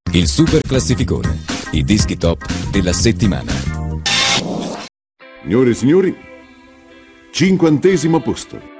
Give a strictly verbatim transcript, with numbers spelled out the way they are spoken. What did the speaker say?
Il super classificone, i dischi top della settimana. Signore e signori, cinquantesimo posto.